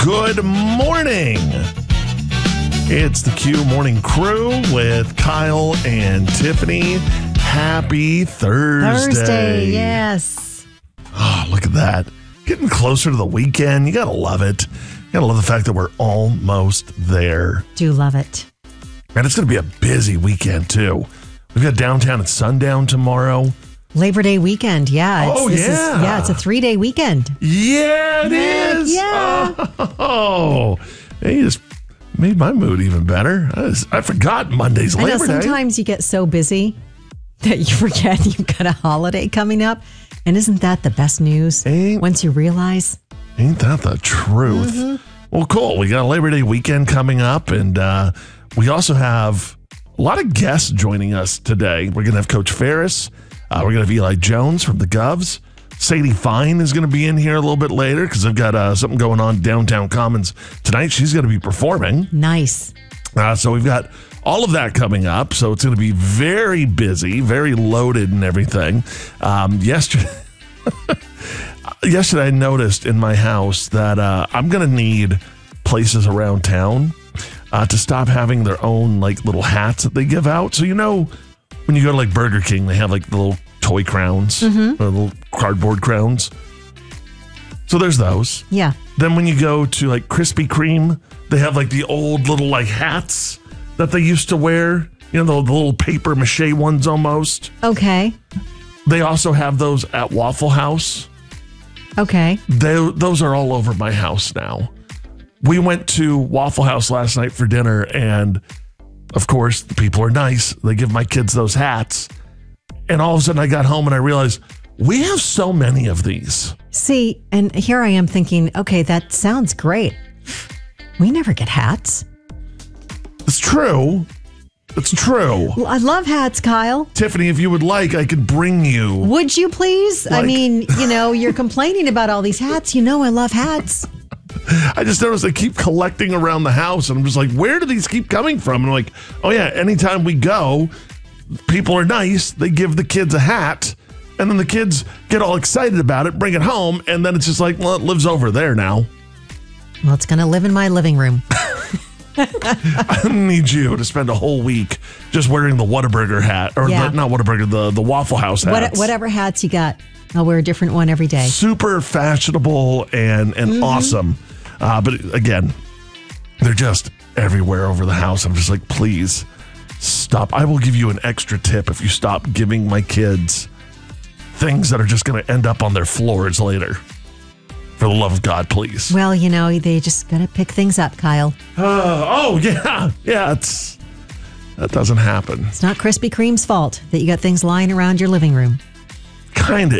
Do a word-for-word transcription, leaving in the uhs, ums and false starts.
Good morning. It's the Q Morning Crew with Kyle and Tiffany. Happy Thursday. Thursday, yes. Oh, look at that. Getting closer to the weekend. You got to love it. You got to love the fact that we're almost there. Do love it. And it's going to be a busy weekend, too. We've got downtown at sundown tomorrow. Labor Day weekend, yeah. It's, Oh, this yeah. Is, yeah, it's a three-day weekend. Yeah, it Heck is. yeah. Oh, hey, you just made my mood even better. I, just, I forgot Monday's I know Labor Day. sometimes you get so busy that you forget you've got a holiday coming up. And isn't that the best news? Ain't- Once you realize? Ain't that the truth? Mm-hmm. Well, cool. We got a Labor Day weekend coming up, and uh, we also have a lot of guests joining us today. We're going to have Coach Ferris. Uh, we're going to have Eli Jones from the Govs. Sadie Fine is going to be in here a little bit later because I've got uh, something going on downtown Commons tonight. She's going to be performing. Nice. Uh, so we've got all of that coming up. So it's going to be very busy, very loaded and everything. Um, yesterday, yesterday I noticed in my house that uh, I'm going to need places around town uh, to stop having their own like little hats that they give out. So, you know, when you go to like Burger King, they have like the little toy crowns, Mm-hmm. or little cardboard crowns. So there's those. Yeah. Then when you go to like Krispy Kreme, they have like the old little like hats that they used to wear. You know, the, the little paper mache ones almost. Okay. They also have those at Waffle House. Okay. They, those are all over my house now. We went to Waffle House last night for dinner, and of course, the people are nice. They give my kids those hats. And all of a sudden I got home and I realized we have so many of these. See, and here I am thinking, okay, that sounds great. We never get hats. It's true. It's true. Well, I love hats, Kyle. Tiffany, if you would like, I could bring you. Would you please? I Like- mean, you know, you're complaining about all these hats. You know I love hats. I just noticed they keep collecting around the house, and I'm just like, where do these keep coming from? And I'm like, oh yeah, anytime we go, people are nice. They give the kids a hat, and then the kids get all excited about it, bring it home, and then it's just like, well, it lives over there now. Well, it's going to live in my living room. I need you to spend a whole week just wearing the Whataburger hat, or Yeah. the, not Whataburger, the, the Waffle House What, hats. whatever hats you got, I'll wear a different one every day. Super fashionable and, and Mm-hmm. awesome. Uh, but again, they're just everywhere over the house. I'm just like, please stop. I will give you an extra tip if you stop giving my kids things that are just going to end up on their floors later. For the love of God, please. Well, you know, they just got to pick things up, Kyle. Uh, oh, yeah. Yeah, it's that doesn't happen. It's not Krispy Kreme's fault that you got things lying around your living room. Kind of